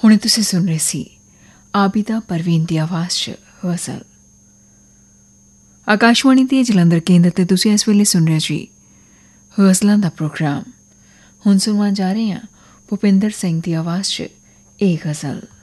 ਹੁਣੇ ਤੁਸੀਂ ਸੁਣ ਰਹੇ ਸੀ ਆਬਿਦਾ ਪਰਵੀਨ ਦੀ ਆਵਾਜ਼ 'ਚ ਗਜ਼ਲ। ਆਕਾਸ਼ਵਾਣੀ ਦੇ ਜਲੰਧਰ ਕੇਂਦਰ 'ਤੇ ਤੁਸੀਂ ਇਸ ਵੇਲੇ ਸੁਣ ਰਹੇ ਜੀ ਗਜ਼ਲਾਂ ਦਾ ਪ੍ਰੋਗਰਾਮ। ਹੁਣ ਸੁਣਵਾ ਜਾ ਰਹੇ ਹਾਂ ਭੁਪਿੰਦਰ ਸਿੰਘ ਦੀ ਆਵਾਜ਼ 'ਚ ਇਹ ਗਜ਼ਲ।